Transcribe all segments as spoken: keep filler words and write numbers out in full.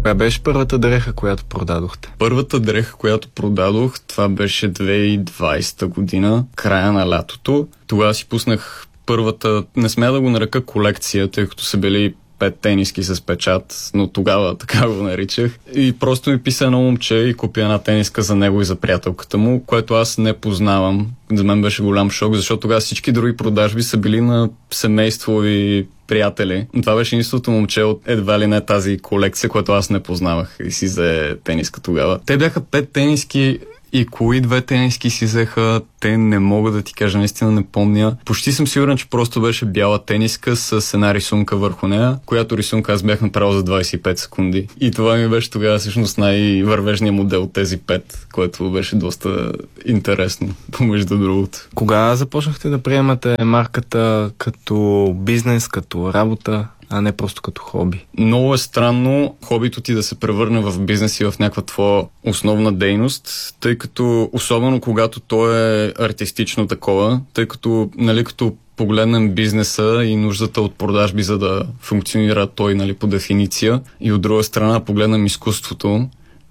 Коя беше първата дреха, която продадохте? Първата дреха, която продадох, това беше две хиляди и двадесета година, края на лятото. Тогава си пуснах първата, не смея да го нарека колекция, тъй като са били пет тениски с печат, но тогава така го наричах. И просто ми писа едно момче и купи една тениска за него и за приятелката му, което аз не познавам. За мен беше голям шок, защото тогава всички други продажби са били на семейство и приятели. Това беше единственото момче от едва ли не тази колекция, което аз не познавах и си взе тениска тогава. Те бяха пет тениски. И кои две тениски си взеха, те не мога да ти кажа, наистина не помня. Почти съм сигурен, че просто беше бяла тениска с една рисунка върху нея, която рисунка аз бях направил за двадесет и пет секунди. И това ми беше тогава всъщност най-вървежният модел от тези пет, което беше доста интересно, помежду другото. Кога започнахте да приемате марката като бизнес, като работа, а не просто като хоби? Много е странно хобито ти да се превърне в бизнес и в някаква твоя основна дейност, тъй като особено когато то е артистично такова, тъй като, нали, като погледнем бизнеса и нуждата от продажби, за да функционира той, нали, по дефиниция, и от друга страна погледнем изкуството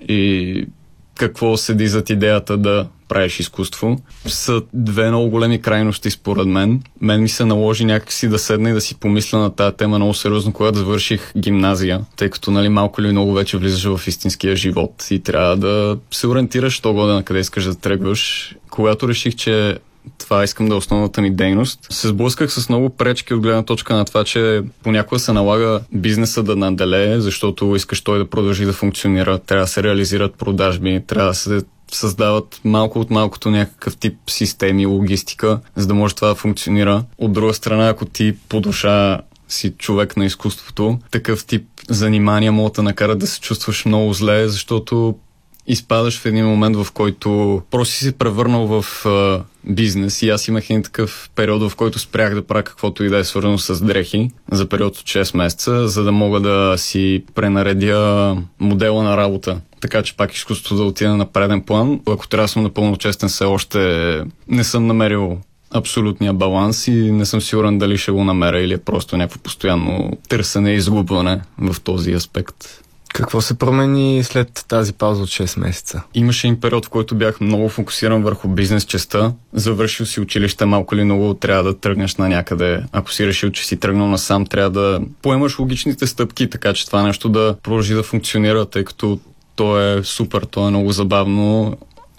и какво седи зад идеята да правиш изкуство, са две много големи крайности според мен. Мен ми се наложи някакси да седна и да си помисля на тази тема много сериозно, когато завърших гимназия, тъй като, нали, малко или много вече влизаш в истинския живот и трябва да се ориентираш то годе на къде искаш да тръгваш. Когато реших, че това искам да е основната ми дейност, се сблъсках с много пречки от гледна точка на това, че понякога се налага бизнеса да наделее, защото искаш той да продължи да функционира, трябва да се реализират продажби, трябва да се създават малко от малкото някакъв тип системи, логистика, за да може това да функционира. От друга страна, ако ти по душа си човек на изкуството, такъв тип занимания могат да накарат да се чувстваш много зле, защото изпадаш в един момент, в който просто си се превърнал в а, бизнес, и аз имах един такъв период, в който спрях да правя каквото и да е свързано с дрехи за период от шест месеца, за да мога да си пренаредя модела на работа. Така че пак изкуството да отида на преден план. Ако трябва да съм напълно честен, все още не съм намерил абсолютния баланс и не съм сигурен дали ще го намеря или е просто някакво постоянно търсене и изгубване в този аспект. Какво се промени след тази пауза от шест месеца? Имаше един период, в който бях много фокусиран върху бизнес частта. Завършил си училище, малко или много трябва да тръгнеш на някъде. Ако си решил, че си тръгнал насам, трябва да поемаш логичните стъпки, така че това нещо да продължи да функционира, тъй като то е супер, то е много забавно,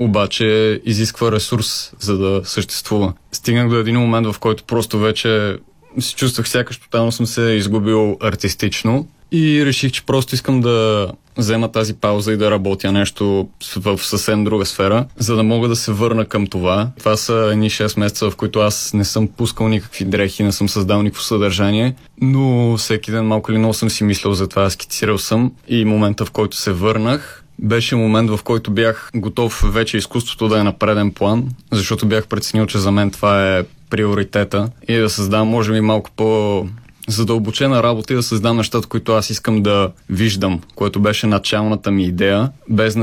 обаче изисква ресурс, за да съществува. Стигнах до един момент, в който просто вече се чувствах сякаш тотално съм се изгубил артистично и реших, че просто искам да взема тази пауза и да работя нещо в съвсем друга сфера, за да мога да се върна към това. Това са едни шест месеца, в които аз не съм пускал никакви дрехи, не съм създал никакво съдържание, но всеки ден малко или много съм си мислил за това, скицирал съм, и момента, в който се върнах, беше момент, в който бях готов вече изкуството да е на преден план, защото бях преценил, че за мен това е приоритета и да създам, може би, малко по задълбочена работа и да създам нещата, които аз искам да виждам, което беше началната ми идея, без